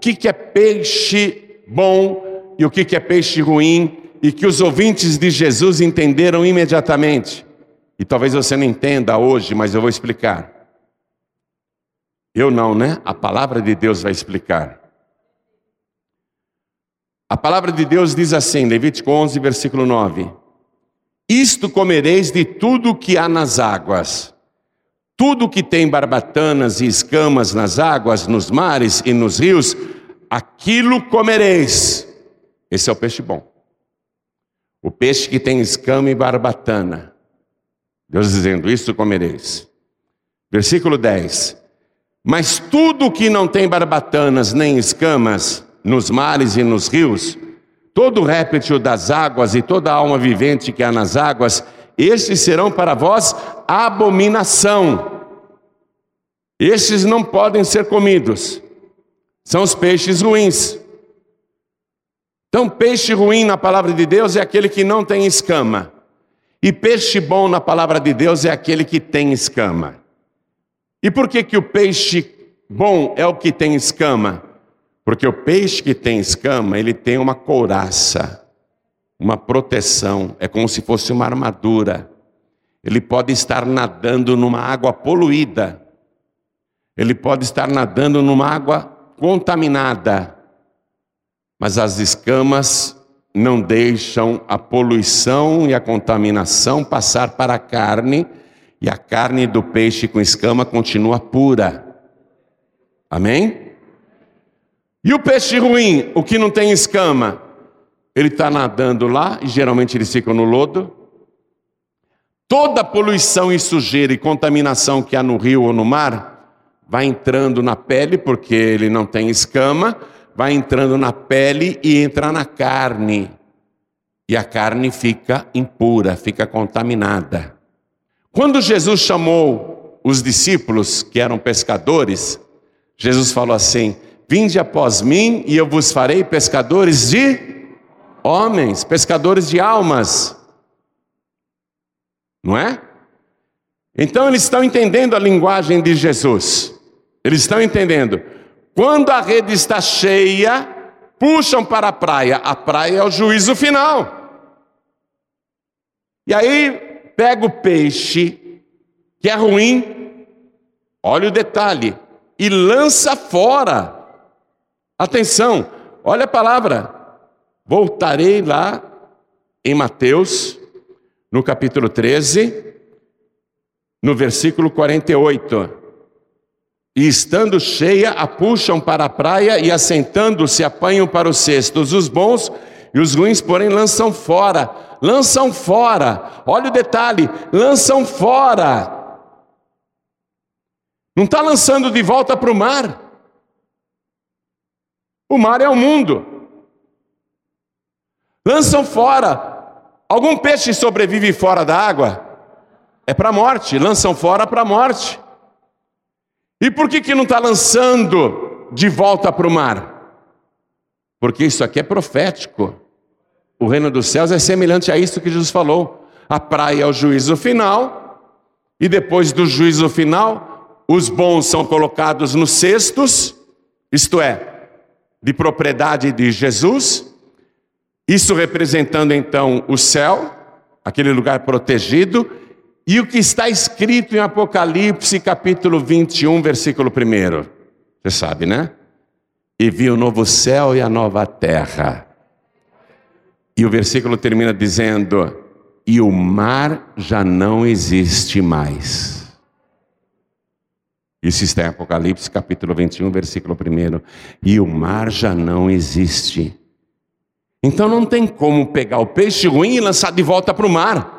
que é peixe bom e o que é peixe ruim, e que os ouvintes de Jesus entenderam imediatamente. E talvez você não entenda hoje, mas eu vou explicar. Eu não, né? A palavra de Deus vai explicar. A palavra de Deus diz assim, Levítico 11, versículo 9. Isto comereis de tudo que há nas águas. Tudo que tem barbatanas e escamas nas águas, nos mares e nos rios, aquilo comereis. Esse é o peixe bom. O peixe que tem escama e barbatana. Deus dizendo, isto comereis. Versículo 10. Mas tudo que não tem barbatanas nem escamas nos mares e nos rios, todo réptil das águas e toda alma vivente que há nas águas, estes serão para vós abominação. Estes não podem ser comidos. São os peixes ruins. Então, peixe ruim na palavra de Deus é aquele que não tem escama. E peixe bom na palavra de Deus é aquele que tem escama. E por que o peixe bom é o que tem escama? Porque o peixe que tem escama, ele tem uma couraça, uma proteção, é como se fosse uma armadura. Ele pode estar nadando numa água poluída. Ele pode estar nadando numa água contaminada. Mas as escamas não deixam a poluição e a contaminação passar para a carne, e a carne do peixe com escama continua pura. Amém? E o peixe ruim, o que não tem escama, ele está nadando lá, e geralmente eles ficam no lodo. Toda a poluição e sujeira e contaminação que há no rio ou no mar, vai entrando na pele, porque ele não tem escama, vai entrando na pele e entra na carne. E a carne fica impura, fica contaminada. Quando Jesus chamou os discípulos, que eram pescadores, Jesus falou assim, vinde após mim e eu vos farei pescadores de homens, pescadores de almas. Não é? Então eles estão entendendo a linguagem de Jesus. Eles estão entendendo. Quando a rede está cheia, puxam para a praia. A praia é o juízo final. E aí pega o peixe, que é ruim, olha o detalhe, e lança fora. Atenção, olha a palavra. Voltarei lá em Mateus, no capítulo 13, no versículo 48. E estando cheia, a puxam para a praia e assentando-se apanham para os cestos os bons e os ruins, porém, lançam fora. Lançam fora. Olha o detalhe, lançam fora. Não está lançando de volta para o mar. O mar é o mundo. Lançam fora. Algum peixe sobrevive fora da água? É para a morte. Lançam fora para a morte. E por que não está lançando de volta para o mar? Porque isso aqui é profético. O reino dos céus é semelhante a isso que Jesus falou. A praia é o juízo final, e depois do juízo final, os bons são colocados nos cestos, isto é, de propriedade de Jesus, isso representando então o céu, aquele lugar protegido, e o que está escrito em Apocalipse, capítulo 21, versículo 1. Você sabe, né? E vi o novo céu e a nova terra. E o versículo termina dizendo, e o mar já não existe mais. Isso está em Apocalipse, capítulo 21, versículo 1. E o mar já não existe. Então não tem como pegar o peixe ruim e lançar de volta para o mar.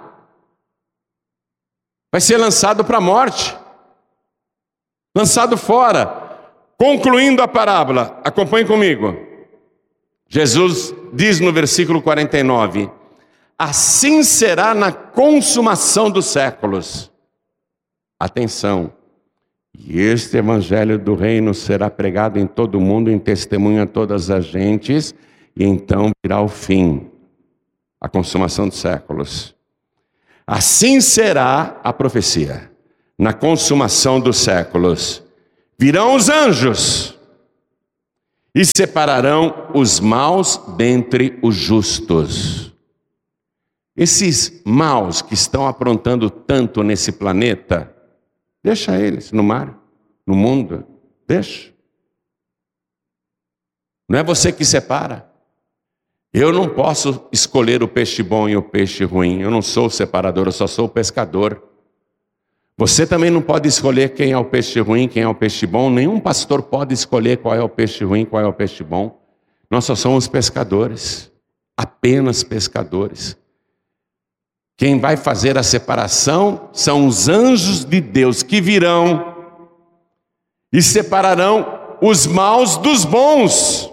Vai ser lançado para a morte, lançado fora. Concluindo a parábola, acompanhe comigo. Jesus diz no versículo 49, assim será na consumação dos séculos. Atenção, e este evangelho do reino será pregado em todo o mundo, em testemunho a todas as gentes, e então virá o fim, a consumação dos séculos. Assim será a profecia, na consumação dos séculos. Virão os anjos e separarão os maus dentre os justos. Esses maus que estão aprontando tanto nesse planeta, deixa eles no mar, no mundo, deixa. Não é você que separa. Eu não posso escolher o peixe bom e o peixe ruim. Eu não sou o separador, eu só sou o pescador. Você também não pode escolher quem é o peixe ruim, quem é o peixe bom. Nenhum pastor pode escolher qual é o peixe ruim, qual é o peixe bom. Nós só somos pescadores, apenas pescadores. Quem vai fazer a separação são os anjos de Deus que virão e separarão os maus dos bons.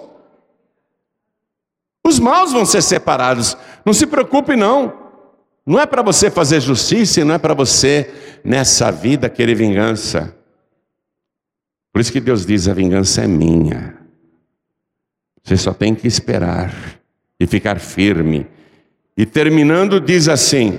Os maus vão ser separados. Não se preocupe não. Não é para você fazer justiça e não é para você, nessa vida, querer vingança. Por isso que Deus diz, a vingança é minha. Você só tem que esperar e ficar firme. E terminando diz assim: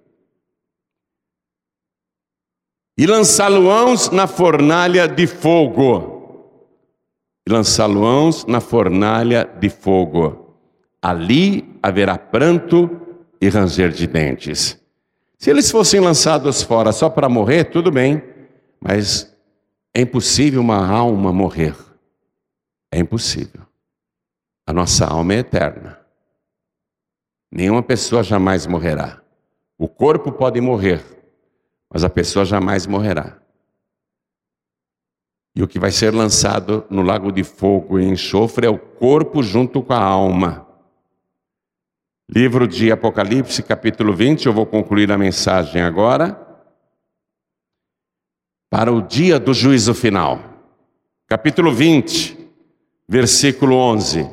e lançá-lo-ãos na fornalha de fogo. E lançá-lo-ãos na fornalha de fogo. Ali haverá pranto e ranger de dentes. Se eles fossem lançados fora só para morrer, tudo bem. Mas é impossível uma alma morrer. É impossível. A nossa alma é eterna. Nenhuma pessoa jamais morrerá. O corpo pode morrer, mas a pessoa jamais morrerá. E o que vai ser lançado no lago de fogo e enxofre é o corpo junto com a alma. Livro de Apocalipse, capítulo 20, eu vou concluir a mensagem agora. Para o dia do juízo final. Capítulo 20, versículo 11.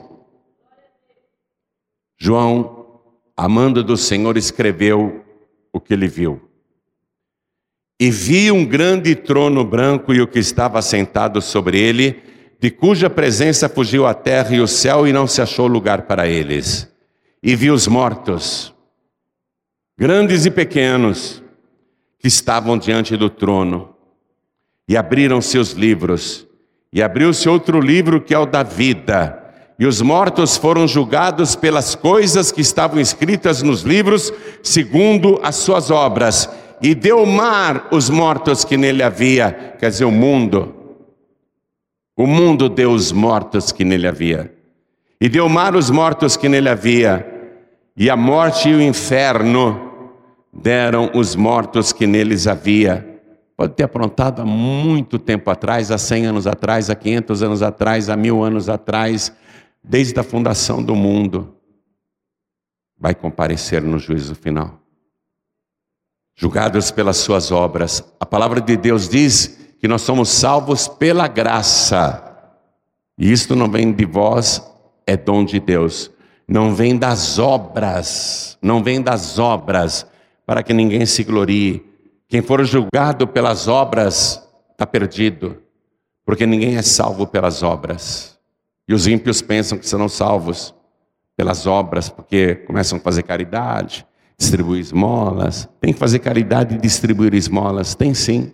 João, amando do Senhor, escreveu o que ele viu. E vi um grande trono branco e o que estava sentado sobre ele, de cuja presença fugiu a terra e o céu e não se achou lugar para eles. E vi os mortos, grandes e pequenos, que estavam diante do trono. E abriram-se os livros. E abriu-se outro livro que é o da vida. E os mortos foram julgados pelas coisas que estavam escritas nos livros, segundo as suas obras. E deu o mar os mortos que nele havia, quer dizer, o mundo. O mundo deu os mortos que nele havia. E deu o mar os mortos que nele havia. E a morte e o inferno deram os mortos que neles havia. Pode ter aprontado há muito tempo atrás, há 100 anos atrás, há 500 anos atrás, há 1000 anos atrás, desde a fundação do mundo. Vai comparecer no juízo final. Julgados pelas suas obras. A palavra de Deus diz que nós somos salvos pela graça. E isto não vem de vós, é dom de Deus. Não vem das obras. Não vem das obras, para que ninguém se glorie. Quem for julgado pelas obras está perdido, porque ninguém é salvo pelas obras. E os ímpios pensam que serão salvos pelas obras, porque começam a fazer caridade, distribuir esmolas. Tem que fazer caridade e distribuir esmolas, tem sim.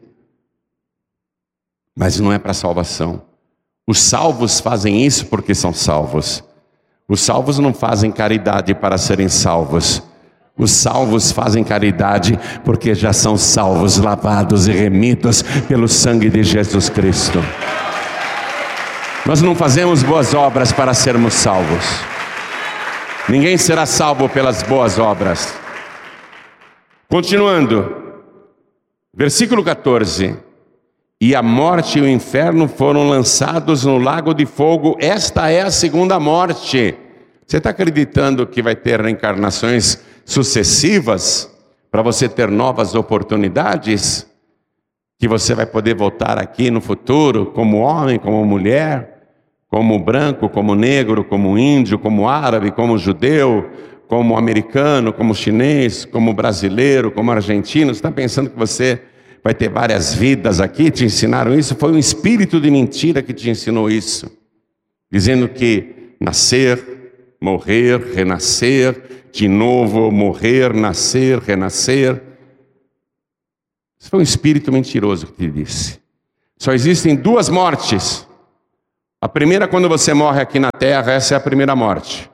Mas não é para salvação. Os salvos fazem isso porque são salvos. Os salvos não fazem caridade para serem salvos. Os salvos fazem caridade porque já são salvos, lavados e remidos pelo sangue de Jesus Cristo. Nós não fazemos boas obras para sermos salvos. Ninguém será salvo pelas boas obras. Continuando, versículo 14. E a morte e o inferno foram lançados no lago de fogo. Esta é a segunda morte. Você está acreditando que vai ter reencarnações sucessivas para você ter novas oportunidades? Que você vai poder voltar aqui no futuro como homem, como mulher, como branco, como negro, como índio, como árabe, como judeu, como americano, como chinês, como brasileiro, como argentino? Você está pensando que você vai ter várias vidas aqui? Te ensinaram isso? Foi um espírito de mentira que te ensinou isso, dizendo que nascer, morrer, renascer, de novo morrer, nascer, renascer. Isso foi um espírito mentiroso que te disse. Só existem duas mortes: A primeira, quando você morre aqui na terra, essa é a primeira morte.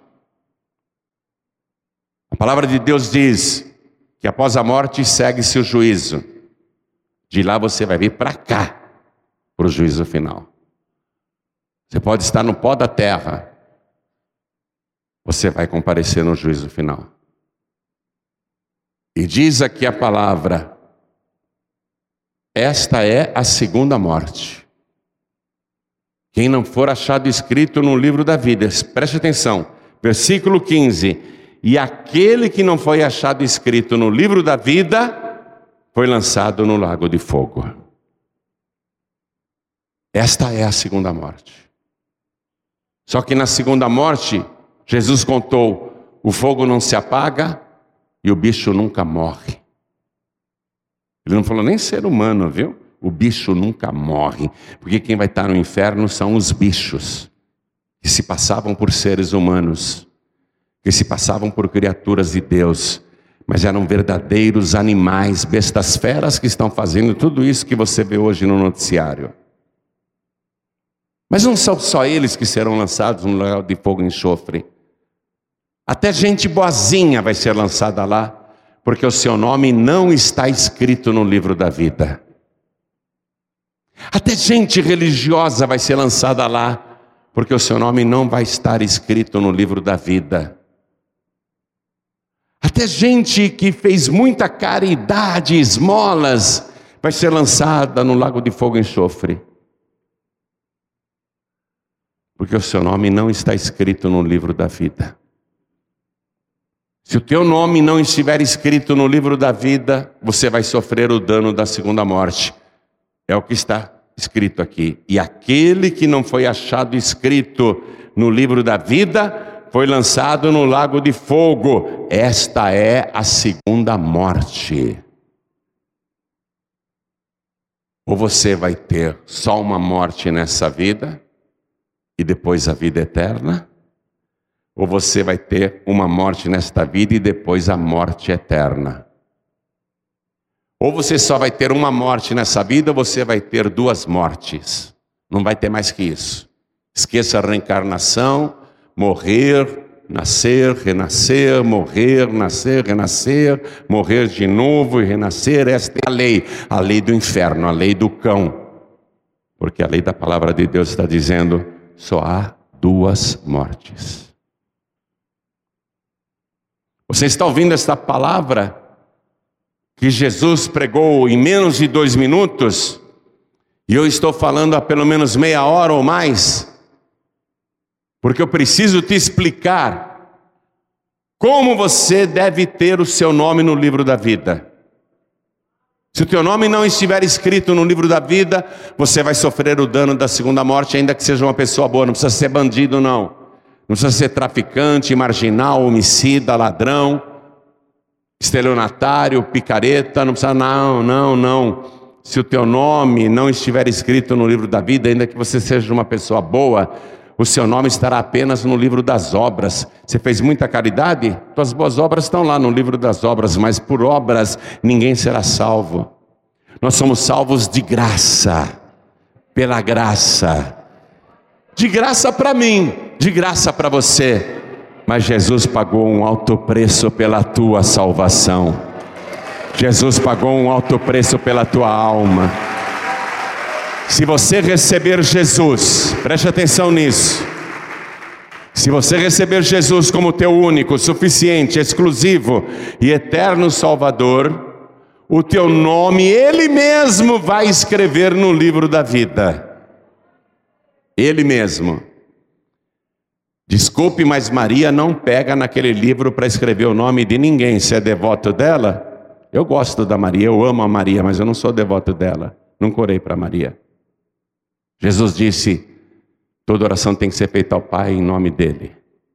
A palavra de Deus diz que após a morte segue-se o juízo. De lá você vai vir para cá, para o juízo final. Você pode estar no pó da terra, você vai comparecer no juízo final. E diz aqui a palavra, esta é a segunda morte. Quem não for achado escrito no livro da vida, preste atenção, versículo 15, e aquele que não foi achado escrito no livro da vida, foi lançado no lago de fogo. Esta é a segunda morte. Só que na segunda morte, Jesus contou, o fogo não se apaga e o bicho nunca morre. Ele não falou nem ser humano, viu? O bicho nunca morre, porque quem vai estar no inferno são os bichos, que se passavam por seres humanos, que se passavam por criaturas de Deus, mas eram verdadeiros animais, bestas feras que estão fazendo tudo isso que você vê hoje no noticiário. Mas não são só eles que serão lançados no lago de fogo e enxofre. Até gente boazinha vai ser lançada lá, porque o seu nome não está escrito no livro da vida. Até gente religiosa vai ser lançada lá, porque o seu nome não vai estar escrito no livro da vida. Até gente que fez muita caridade, esmolas, vai ser lançada no lago de fogo e enxofre. Porque o seu nome não está escrito no livro da vida. Se o teu nome não estiver escrito no livro da vida, você vai sofrer o dano da segunda morte. É o que está escrito aqui. E aquele que não foi achado escrito no livro da vida, foi lançado no lago de fogo. Esta é a segunda morte. Ou você vai ter só uma morte nessa vida, e depois a vida eterna, ou você vai ter uma morte nesta vida e depois a morte eterna. Ou você só vai ter uma morte nessa vida, ou você vai ter duas mortes. Não vai ter mais que isso. Esqueça a reencarnação, morrer, nascer, renascer, morrer, nascer, renascer, morrer de novo e renascer. Esta é a lei do inferno, a lei do cão. Porque a lei da palavra de Deus está dizendo, só há duas mortes. Você está ouvindo esta palavra que Jesus pregou em menos de 2 minutos, e eu estou falando há pelo menos meia hora ou mais, porque eu preciso te explicar como você deve ter o seu nome no livro da vida. Se o teu nome não estiver escrito no livro da vida, você vai sofrer o dano da segunda morte, ainda que seja uma pessoa boa. Não precisa ser bandido, não. Não precisa ser traficante, marginal, homicida, ladrão, estelionatário, picareta. Não precisa, não. Se o teu nome não estiver escrito no livro da vida, ainda que você seja uma pessoa boa, o seu nome estará apenas no livro das obras. Você fez muita caridade? Tuas boas obras estão lá no livro das obras, mas por obras ninguém será salvo. Nós somos salvos de graça, pela graça. De graça para mim, de graça para você. Mas Jesus pagou um alto preço pela tua salvação. Jesus pagou um alto preço pela tua alma. Se você receber Jesus, preste atenção nisso. Se você receber Jesus como teu único, suficiente, exclusivo e eterno Salvador, o teu nome Ele mesmo vai escrever no livro da vida. Ele mesmo. Desculpe, mas Maria não pega naquele livro para escrever o nome de ninguém. Você é devoto dela? Eu gosto da Maria, eu amo a Maria, mas eu não sou devoto dela. Nunca orei para Maria. Jesus disse, toda oração tem que ser feita ao Pai em nome dele.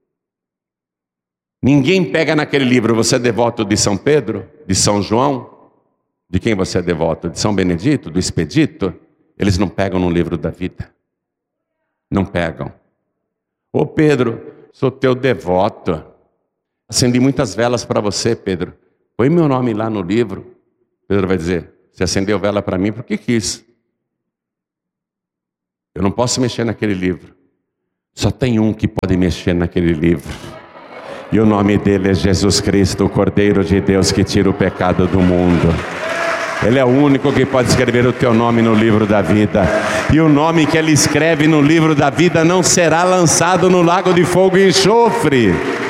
Ninguém pega naquele livro. Você é devoto de São Pedro? De São João? De quem você é devoto? De São Benedito? Do Expedito? Eles não pegam no livro da vida. Não pegam. Ô Pedro, sou teu devoto. Acendi muitas velas para você, Pedro. Põe meu nome lá no livro. Pedro vai dizer, você acendeu vela para mim porque quis. Eu não posso mexer naquele livro. Só tem um que pode mexer naquele livro. E o nome dele é Jesus Cristo, o Cordeiro de Deus que tira o pecado do mundo. Ele é o único que pode escrever o teu nome no livro da vida. E o nome que ele escreve no livro da vida não será lançado no lago de fogo e enxofre.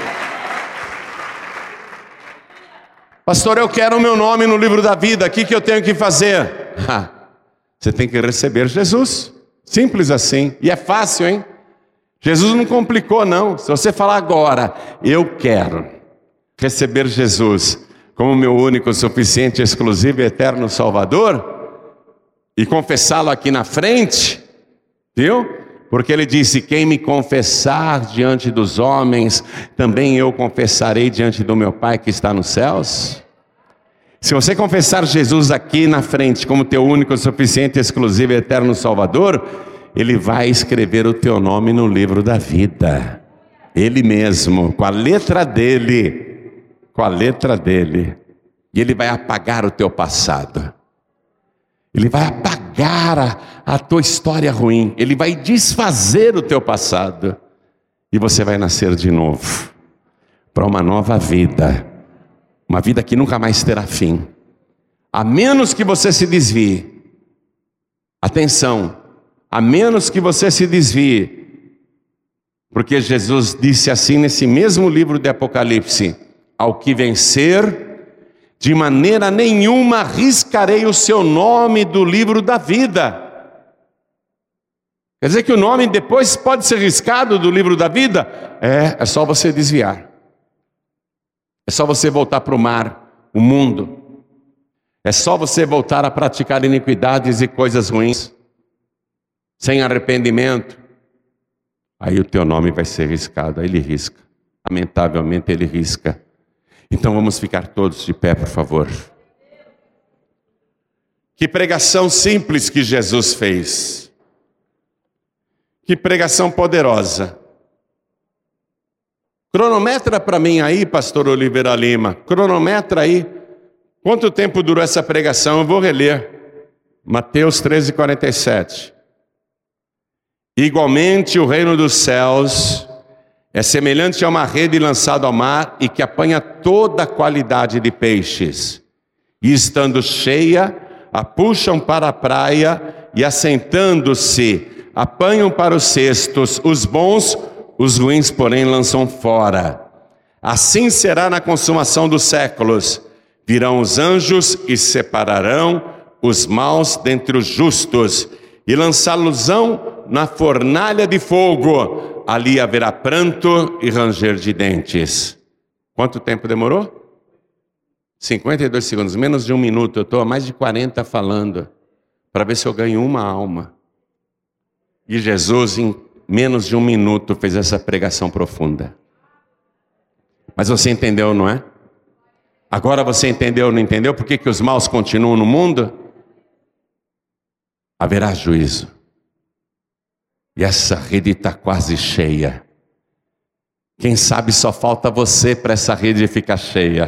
Pastor, eu quero o meu nome no livro da vida, o que eu tenho que fazer? Você tem que receber Jesus. Simples assim. E é fácil, hein? Jesus não complicou, não. Se você falar agora, eu quero receber Jesus como meu único, suficiente, exclusivo e eterno Salvador, e confessá-lo aqui na frente, viu? Porque ele disse: quem me confessar diante dos homens, também eu confessarei diante do meu Pai que está nos céus. Se você confessar Jesus aqui na frente como teu único, suficiente, exclusivo e eterno Salvador, ele vai escrever o teu nome no livro da vida. Ele mesmo, com a letra dele. Com a letra dele. E ele vai apagar o teu passado. Ele vai apagar a tua história ruim. Ele vai desfazer o teu passado. E você vai nascer de novo. Para uma nova vida. Uma vida que nunca mais terá fim. A menos que você se desvie. Atenção. A menos que você se desvie. Porque Jesus disse assim nesse mesmo livro de Apocalipse: ao que vencer, de maneira nenhuma riscarei o seu nome do livro da vida. Quer dizer que o nome depois pode ser riscado do livro da vida? É só você desviar. É só você voltar para o mar, o mundo. É só você voltar a praticar iniquidades e coisas ruins, sem arrependimento. Aí o teu nome vai ser riscado. Aí ele risca. Lamentavelmente ele risca. Então vamos ficar todos de pé, por favor. Que pregação simples que Jesus fez. Que pregação poderosa. Cronometra para mim aí, pastor Oliveira Lima. Cronometra aí. Quanto tempo durou essa pregação? Eu vou reler. Mateus 13:47. Igualmente o reino dos céus é semelhante a uma rede lançada ao mar e que apanha toda a qualidade de peixes. E estando cheia, a puxam para a praia e assentando-se, apanham para os cestos os bons, os ruins porém lançam fora. Assim será na consumação dos séculos. Virão os anjos e separarão os maus dentre os justos e lançá-los-ão na fornalha de fogo. Ali haverá pranto e ranger de dentes. Quanto tempo demorou? 52 segundos, menos de um minuto. Eu estou há mais de 40 falando, para ver se eu ganho uma alma. E Jesus, em menos de um minuto, fez essa pregação profunda. Mas você entendeu, não é? Agora você entendeu ou não entendeu por que os maus continuam no mundo? Haverá juízo. E essa rede está quase cheia. Quem sabe só falta você para essa rede ficar cheia.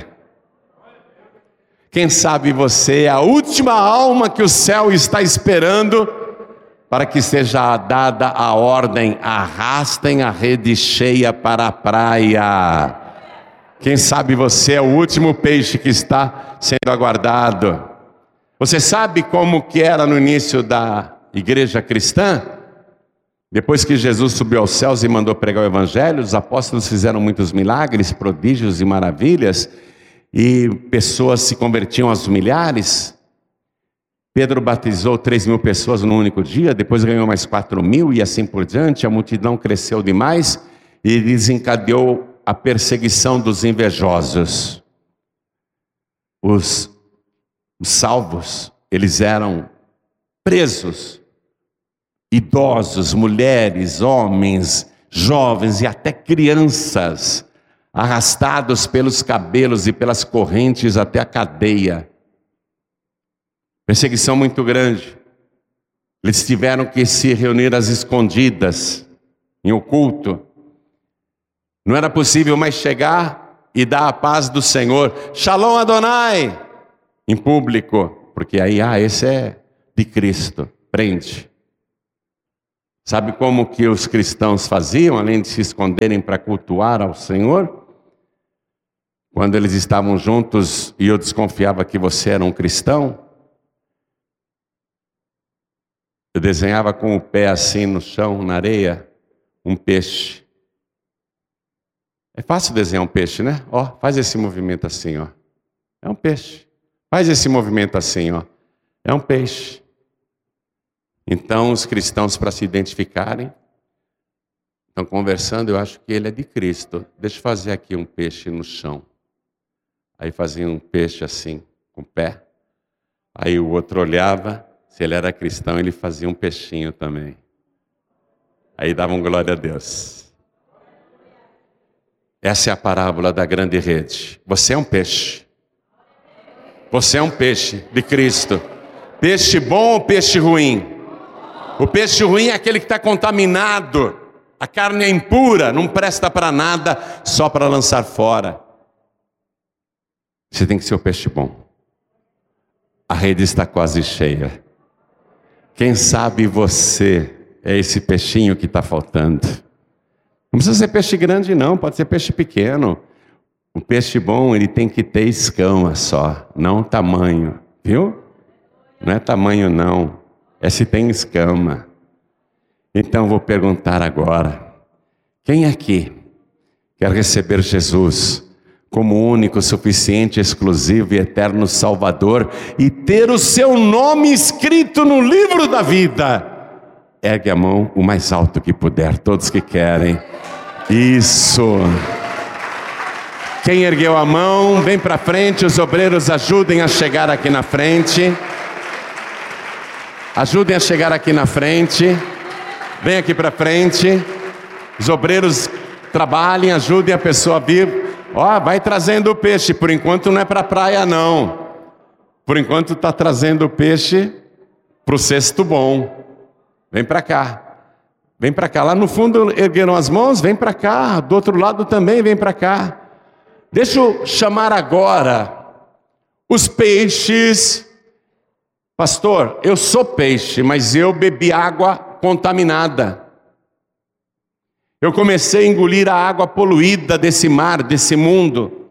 Quem sabe você é a última alma que o céu está esperando para que seja dada a ordem: arrastem a rede cheia para a praia. Quem sabe você é o último peixe que está sendo aguardado. Você sabe como que era no início da igreja cristã? Depois que Jesus subiu aos céus e mandou pregar o evangelho, os apóstolos fizeram muitos milagres, prodígios e maravilhas, e pessoas se convertiam aos milhares. Pedro batizou 3.000 pessoas num único dia, depois ganhou mais 4.000 e assim por diante. A multidão cresceu demais e desencadeou a perseguição dos invejosos. Os salvos, eles eram presos. Idosos, mulheres, homens, jovens e até crianças, arrastados pelos cabelos e pelas correntes até a cadeia. Perseguição muito grande. Eles tiveram que se reunir às escondidas, em oculto. Não era possível mais chegar e dar a paz do Senhor, Shalom Adonai, em público, porque aí, esse é de Cristo, prende. Sabe como que os cristãos faziam, além de se esconderem para cultuar ao Senhor? Quando eles estavam juntos e eu desconfiava que você era um cristão, eu desenhava com o pé assim no chão, na areia, um peixe. É fácil desenhar um peixe, né? Ó, faz esse movimento assim, ó. É um peixe. Faz esse movimento assim, ó. É um peixe. Então, os cristãos, para se identificarem, estão conversando, eu acho que ele é de Cristo. Deixa eu fazer aqui um peixe no chão. Aí fazia um peixe assim, com o pé. Aí o outro olhava, se ele era cristão, ele fazia um peixinho também. Aí davam glória a Deus. Essa é a parábola da grande rede. Você é um peixe. Você é um peixe de Cristo. Peixe bom ou peixe ruim? O peixe ruim é aquele que está contaminado. A carne é impura, não presta para nada, só para lançar fora. Você tem que ser o peixe bom. A rede está quase cheia. Quem sabe você é esse peixinho que está faltando. Não precisa ser peixe grande não, pode ser peixe pequeno. O peixe bom, ele tem que ter escama só, não tamanho, viu? Não é tamanho não, é se tem escama. Então vou perguntar agora, quem aqui quer receber Jesus como único, suficiente, exclusivo e eterno Salvador e ter o seu nome escrito no livro da vida? Ergue a mão o mais alto que puder, todos que querem. Isso. Quem ergueu a mão, vem para frente, os obreiros ajudem a chegar aqui na frente. Ajudem a chegar aqui na frente. Vem aqui para frente. Os obreiros trabalhem, ajudem a pessoa a vir. Ó, vai trazendo o peixe, por enquanto não é para a praia não. Por enquanto está trazendo o peixe para o cesto bom. Vem para cá. Vem para cá. Lá no fundo ergueram as mãos, vem para cá. Do outro lado também, vem para cá. Deixa eu chamar agora os peixes. Pastor, eu sou peixe, mas eu bebi água contaminada. Eu comecei a engolir a água poluída desse mar, desse mundo.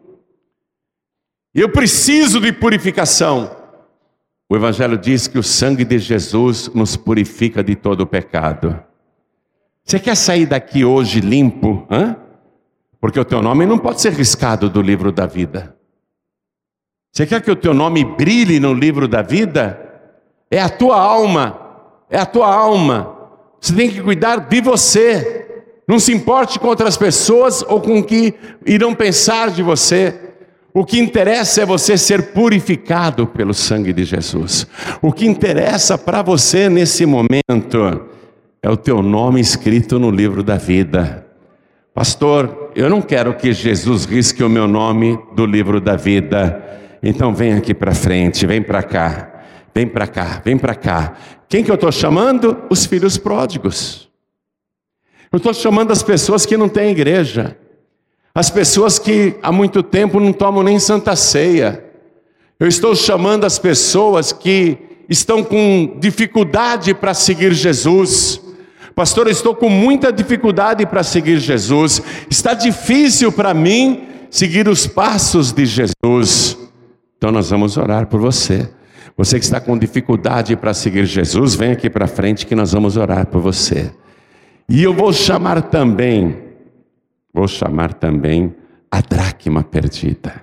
Eu preciso de purificação. O Evangelho diz que o sangue de Jesus nos purifica de todo o pecado. Você quer sair daqui hoje limpo? Porque o teu nome não pode ser riscado do livro da vida. Você quer que o teu nome brilhe no livro da vida? É a tua alma. É a tua alma. Você tem que cuidar de você. Não se importe com outras pessoas ou com o que irão pensar de você. O que interessa é você ser purificado pelo sangue de Jesus. O que interessa para você nesse momento é o teu nome escrito no livro da vida. Pastor, eu não quero que Jesus risque o meu nome do livro da vida. Então vem aqui para frente, vem para cá. Vem para cá, vem para cá. Quem que eu estou chamando? Os filhos pródigos. Eu estou chamando as pessoas que não têm igreja. As pessoas que há muito tempo não tomam nem santa ceia. Eu estou chamando as pessoas que estão com dificuldade para seguir Jesus. Pastor, eu estou com muita dificuldade para seguir Jesus. Está difícil para mim seguir os passos de Jesus. Então nós vamos orar por você. Você que está com dificuldade para seguir Jesus, vem aqui para frente que nós vamos orar por você. E eu vou chamar também a dracma perdida.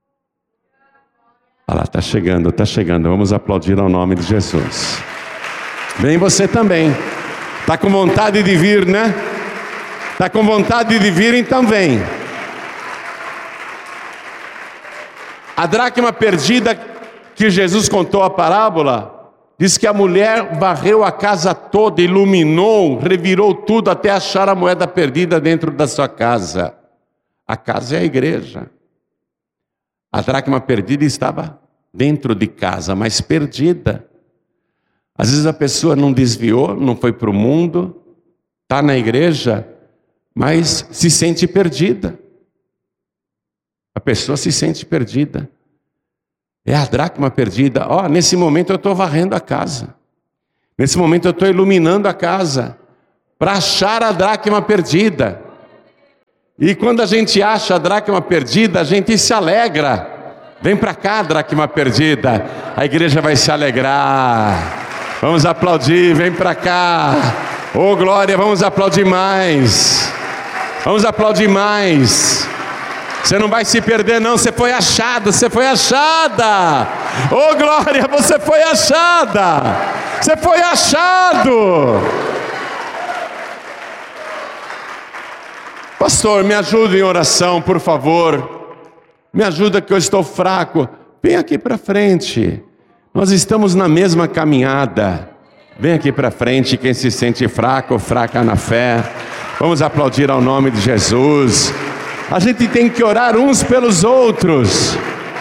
Olha lá, está chegando. Vamos aplaudir ao nome de Jesus. Vem você também. Está com vontade de vir, né? Está com vontade de vir, então vem. A dracma perdida que Jesus contou a parábola, diz que a mulher varreu a casa toda, iluminou, revirou tudo até achar a moeda perdida dentro da sua casa. A casa é a igreja. A dracma perdida estava dentro de casa, mas perdida. Às vezes a pessoa não desviou, não foi para o mundo, está na igreja, mas se sente perdida. A pessoa se sente perdida. É a dracma perdida. Nesse momento eu estou varrendo a casa. Nesse momento eu estou iluminando a casa. para achar a dracma perdida. E quando a gente acha a dracma perdida, a gente se alegra. Vem para cá, dracma perdida. A igreja vai se alegrar. Vamos aplaudir, vem para cá. Oh glória, vamos aplaudir mais. Vamos aplaudir mais. Você não vai se perder não, você foi achado, você foi achada. Oh glória, você foi achada. Você foi achado. Pastor, me ajuda em oração, por favor. Me ajuda que eu estou fraco. Vem aqui para frente. Nós estamos na mesma caminhada. Vem aqui para frente quem se sente fraco ou fraca na fé. Vamos aplaudir ao nome de Jesus. A gente tem que orar uns pelos outros.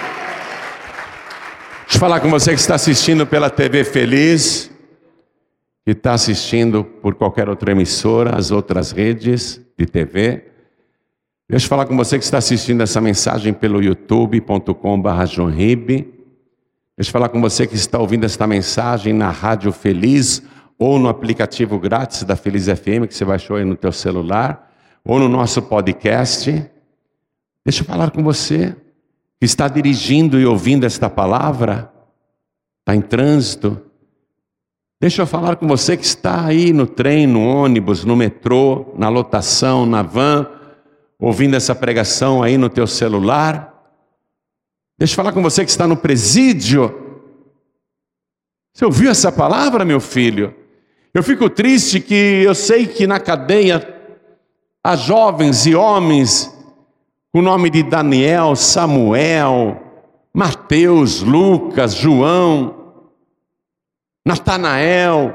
Deixa eu falar com você que está assistindo pela TV Feliz, que está assistindo por qualquer outra emissora, as outras redes de TV. Deixa eu falar com você que está assistindo essa mensagem pelo youtube.com/johnribe. Deixa eu falar com você que está ouvindo esta mensagem na Rádio Feliz ou no aplicativo grátis da Feliz FM, que você baixou aí no teu celular, ou no nosso podcast. Deixa eu falar com você que está dirigindo e ouvindo esta palavra, está em trânsito. Deixa eu falar com você que está aí no trem, no ônibus, no metrô, na lotação, na van, ouvindo essa pregação aí no teu celular. Deixa eu falar com você que está no presídio. Você ouviu essa palavra, meu filho? Eu fico triste que eu sei que na cadeia há jovens e homens com o nome de Daniel, Samuel, Mateus, Lucas, João, Natanael,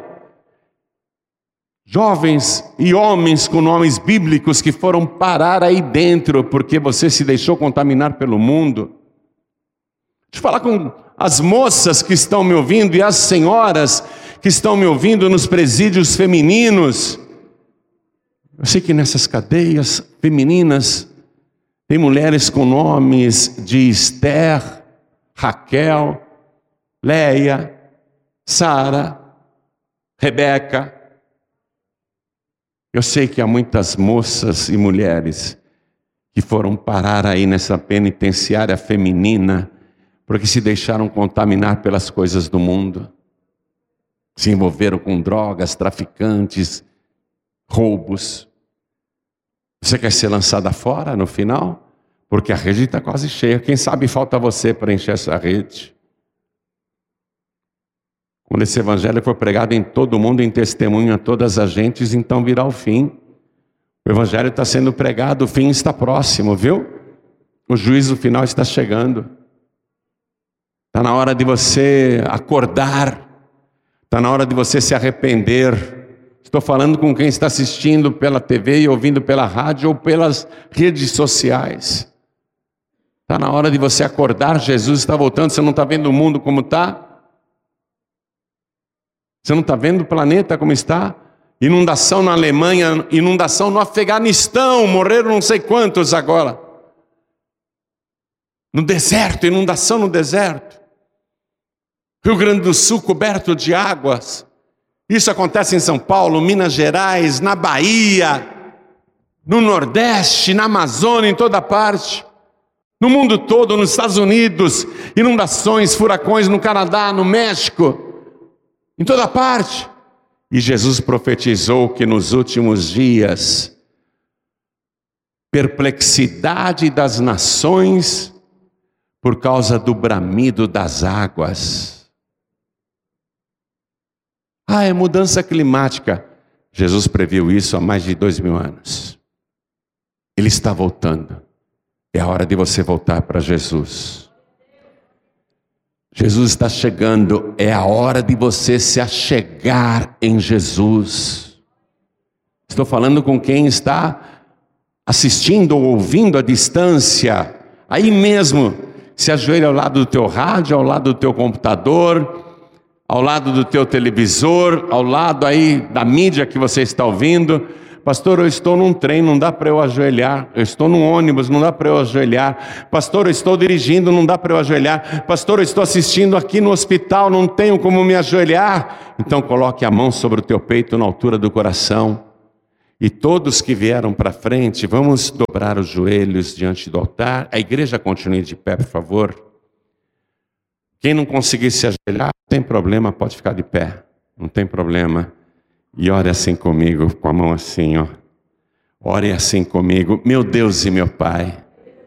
jovens e homens com nomes bíblicos que foram parar aí dentro porque você se deixou contaminar pelo mundo. Deixa eu falar com as moças que estão me ouvindo e as senhoras que estão me ouvindo nos presídios femininos. Eu sei que nessas cadeias femininas tem mulheres com nomes de Esther, Raquel, Leia, Sara, Rebeca. Eu sei que há muitas moças e mulheres que foram parar aí nessa penitenciária feminina porque se deixaram contaminar pelas coisas do mundo. Se envolveram com drogas, traficantes, roubos. Você quer ser lançada fora no final? Porque a rede está quase cheia. Quem sabe falta você para encher essa rede. Quando esse evangelho for pregado em todo mundo, em testemunho a todas as gentes, então virá o fim. O evangelho está sendo pregado, o fim está próximo, viu? O juízo final está chegando. Está na hora de você acordar. Está na hora de você se arrepender. Estou falando com quem está assistindo pela TV e ouvindo pela rádio ou pelas redes sociais. Está na hora de você acordar. Jesus está voltando. Você não está vendo o mundo como está? Você não está vendo o planeta como está? Inundação na Alemanha, inundação no Afeganistão. Morreram não sei quantos agora. No deserto, inundação no deserto. Rio Grande do Sul coberto de águas. Isso acontece em São Paulo, Minas Gerais, na Bahia, no Nordeste, na Amazônia, em toda parte. No mundo todo, nos Estados Unidos, inundações, furacões no Canadá, no México, em toda parte. E Jesus profetizou que nos últimos dias, perplexidade das nações por causa do bramido das águas. É mudança climática. Jesus previu isso há mais de 2000 anos. Ele está voltando. É a hora de você voltar para Jesus. Jesus está chegando. É a hora de você se achegar em Jesus. Estou falando com quem está assistindo ou ouvindo à distância. Aí mesmo, se ajoelha ao lado do teu rádio, ao lado do teu computador, ao lado do teu televisor, ao lado aí da mídia que você está ouvindo. Pastor, eu estou num trem, não dá para eu ajoelhar. Eu estou num ônibus, não dá para eu ajoelhar. Pastor, eu estou dirigindo, não dá para eu ajoelhar. Pastor, eu estou assistindo aqui no hospital, não tenho como me ajoelhar. Então coloque a mão sobre o teu peito na altura do coração E todos que vieram para frente, vamos dobrar os joelhos diante do altar. A igreja continue de pé, por favor. Quem não conseguir se ajoelhar, não tem problema, pode ficar de pé. Não tem problema. E ore assim comigo, com a mão assim, ó. Ore assim comigo. Meu Deus e meu Pai,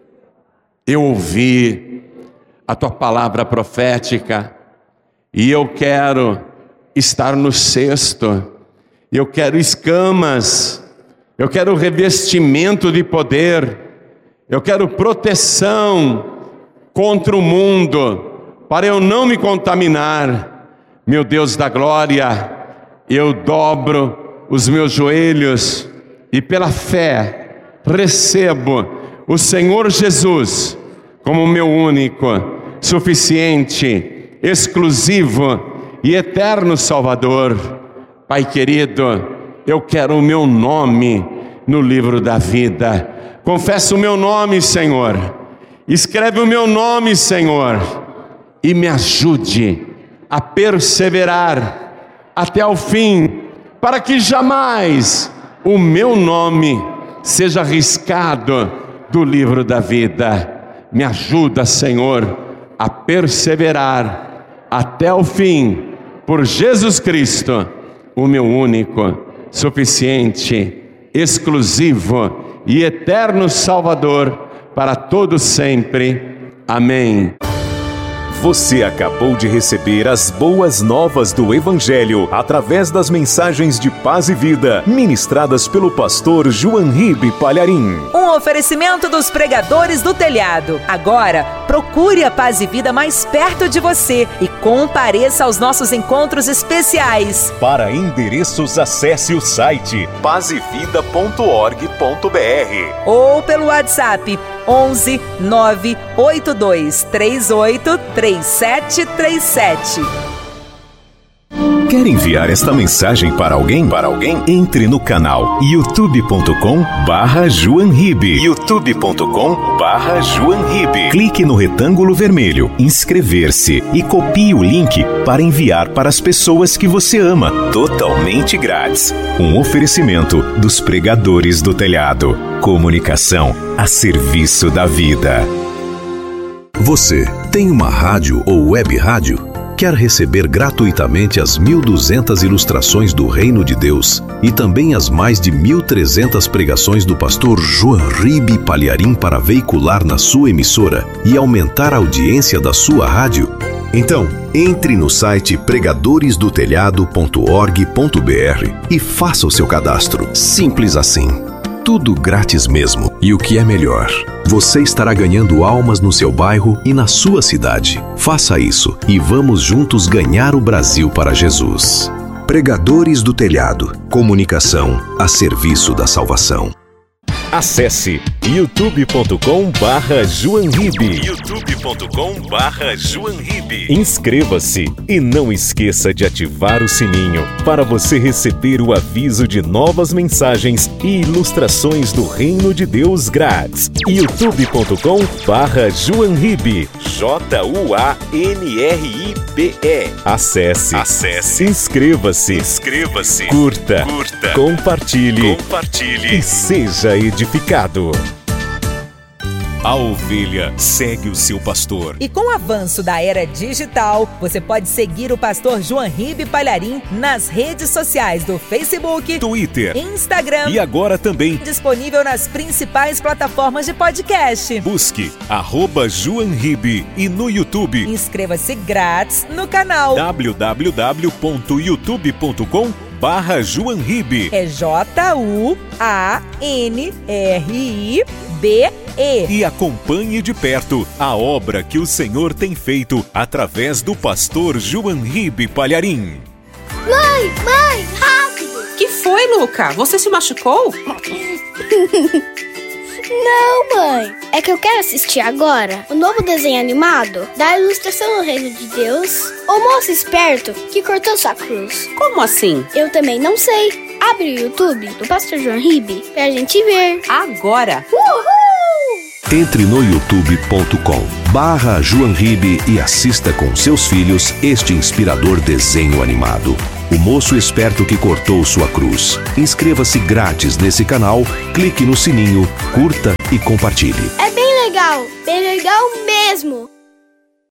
eu ouvi a Tua palavra profética e eu quero estar no cesto. Eu quero escamas, eu quero revestimento de poder, eu quero proteção contra o mundo, para eu não me contaminar. Meu Deus da glória, eu dobro os meus joelhos e pela fé recebo o Senhor Jesus como meu único, suficiente, exclusivo e eterno Salvador. Pai querido, eu quero o meu nome no livro da vida. Confessa o meu nome, Senhor. Escreve o meu nome, Senhor. E me ajude a perseverar até o fim, para que jamais o meu nome seja riscado do livro da vida. Me ajuda, Senhor, a perseverar até o fim, por Jesus Cristo, o meu único, suficiente, exclusivo e eterno Salvador, para todos sempre. Amém. Você acabou de receber as boas novas do Evangelho através das mensagens de paz e vida ministradas pelo pastor João Ribe Palharim. Um oferecimento dos pregadores do telhado. Agora, procure a Paz e Vida mais perto de você e compareça aos nossos encontros especiais. Para endereços, acesse o site pazevida.org.br ou pelo WhatsApp 11 982 38 3737. Quer enviar esta mensagem para alguém? Entre no canal youtube.com/JoãoRibe. youtube.com/JoãoRibe. Clique no retângulo vermelho, inscrever-se e copie o link para enviar para as pessoas que você ama, totalmente grátis. Um oferecimento dos pregadores do telhado. Comunicação a serviço da vida. Você tem uma rádio ou web rádio? Quer receber gratuitamente as 1.200 ilustrações do Reino de Deus e também as mais de 1.300 pregações do pastor João Ribe Palharim para veicular na sua emissora e aumentar a audiência da sua rádio? Então, entre no site pregadoresdotelhado.org.br e faça o seu cadastro. Simples assim. Tudo grátis mesmo. E o que é melhor, você estará ganhando almas no seu bairro e na sua cidade. Faça isso e vamos juntos ganhar o Brasil para Jesus. Pregadores do Telhado. Comunicação a serviço da salvação. Acesse youtube.com/JoãoRibe. youtube.com/JoãoRibe. Inscreva-se e não esqueça de ativar o sininho para você receber o aviso de novas mensagens e ilustrações do Reino de Deus grátis. youtube.com/JoãoRibe. JUANRIBE. Acesse. Inscreva-se. Curta. Compartilhe. E seja edificado. A ovelha segue o seu pastor. E com o avanço da era digital, você pode seguir o pastor João Ribe Palharim nas redes sociais do Facebook, Twitter, Instagram e agora também disponível nas principais plataformas de podcast. Busque @João Ribe e no YouTube. Inscreva-se grátis no canal www.youtube.com/JoãoRibe. É JUANRIBE. E acompanhe de perto a obra que o Senhor tem feito através do pastor João Ribe Palharim. Mãe, rápido! Que foi, Luca? Você se machucou? Não, mãe. É que eu quero assistir agora o novo desenho animado da ilustração do Reino de Deus, o moço esperto que cortou sua cruz. Como assim? Eu também não sei. Abre o YouTube do pastor João Ribe pra gente ver. Agora! Uhul! Entre no youtube.com/JoãoRibe e assista com seus filhos este inspirador desenho animado. O Moço Esperto que Cortou Sua Cruz. Inscreva-se grátis nesse canal, clique no sininho, curta e compartilhe. É bem legal mesmo!